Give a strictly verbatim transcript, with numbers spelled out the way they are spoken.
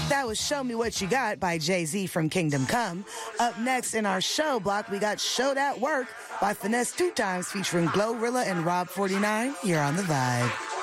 That was Show Me What You Got by Jay-Z from Kingdom Come. Up next in our show block, we got Show That Work by Finesse Two Times featuring Glorilla and Rob forty-nine here on The Vibe.